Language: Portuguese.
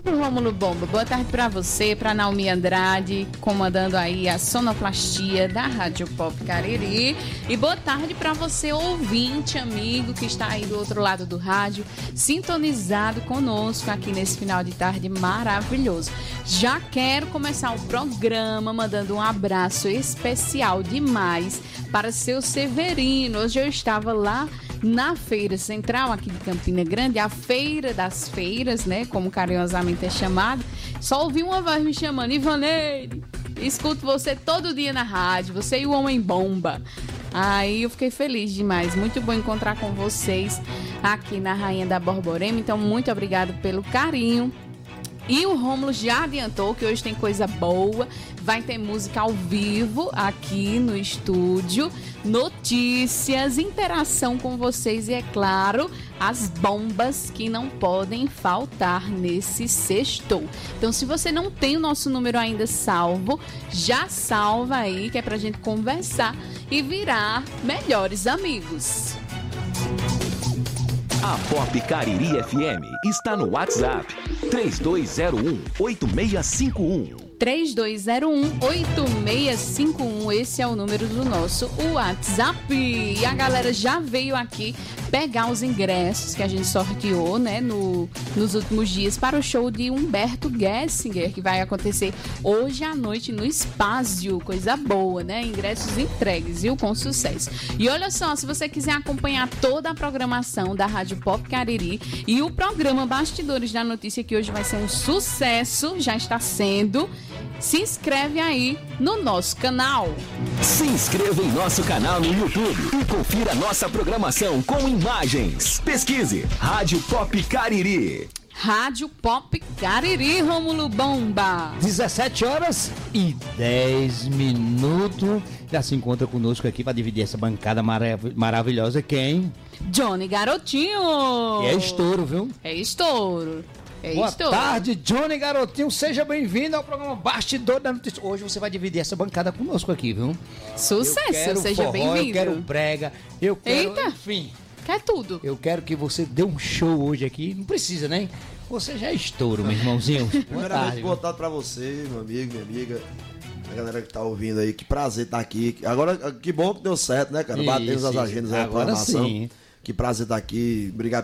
Rômulo Bomba, boa tarde para você, para Naomi Andrade, comandando aí a sonoplastia da Rádio Pop Cariri. E boa tarde para você, ouvinte, amigo, que está aí do outro lado do rádio, sintonizado conosco aqui nesse final de tarde maravilhoso. Já quero começar o programa mandando um abraço especial demais para seu Severino. Hoje eu estava lá na Feira Central aqui de Campina Grande, a Feira das Feiras, né, como carinhosamente é chamado. Só ouvi uma voz me chamando: Ivaneide, escuto você todo dia na rádio, você e o Homem Bomba. Aí eu fiquei feliz demais, muito bom encontrar com vocês aqui na Rainha da Borborema, então muito obrigado pelo carinho. E o Rômulo já adiantou que hoje tem coisa boa, vai ter música ao vivo aqui no estúdio, notícias, interação com vocês e, é claro, as bombas que não podem faltar nesse sextou. Então, se você não tem o nosso número ainda salvo, já salva aí, que é pra gente conversar e virar melhores amigos. A Pop Cariri FM está no WhatsApp 3201-8651. 3201-8651, esse é o número do nosso WhatsApp. E a galera já veio aqui pegar os ingressos que a gente sorteou, né, nos últimos dias para o show de Humberto Gessinger, que vai acontecer hoje à noite no Spazio. Coisa boa, né? Ingressos entregues, viu? Com sucesso. E olha só, se você quiser acompanhar toda a programação da Rádio Pop Cariri e o programa Bastidores da Notícia, que hoje vai ser um sucesso, já está sendo, se inscreve aí no nosso canal. Se inscreva em nosso canal no YouTube e confira nossa programação com imagens. Pesquise Rádio Pop Cariri. Rádio Pop Cariri, Rômulo Bomba. 17h10. Já se encontra conosco aqui para dividir essa bancada maravilhosa. Quem? Johnny Garotinho. E é estouro, viu? É estouro. Boa tarde, Johnny Garotinho. Seja bem-vindo ao programa Bastidor da Notícia. Hoje você vai dividir essa bancada conosco aqui, viu? Sucesso, seja bem-vindo. Eu quero brega, eu quero, eita, enfim. Quer tudo. Eu quero que você dê um show hoje aqui. Não precisa, né? Você já é estouro, meu irmãozinho. Primeiramente, boa tarde pra você, meu amigo, minha amiga. A galera que tá ouvindo aí, que prazer estar aqui. Agora, que bom que deu certo, né, cara? Batemos as agendas aí, a programação. Sim. Que prazer estar aqui. Obrigado